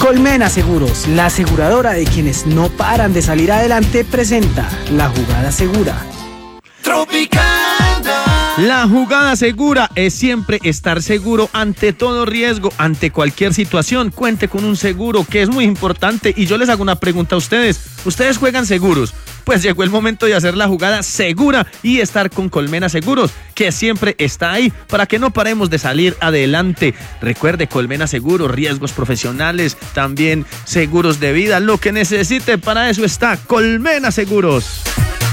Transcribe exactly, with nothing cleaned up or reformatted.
Colmena Seguros, la aseguradora de quienes no paran de salir adelante, presenta La Jugada Segura. Tropicana. La jugada segura es siempre estar seguro ante todo riesgo, ante cualquier situación. Cuente con un seguro, que es muy importante. Y yo les hago una pregunta a ustedes. ¿Ustedes juegan seguros? Pues llegó el momento de hacer la jugada segura y estar con Colmena Seguros, que siempre está ahí para que no paremos de salir adelante. Recuerde, Colmena Seguros, riesgos profesionales, también seguros de vida, lo que necesite, para eso está Colmena Seguros.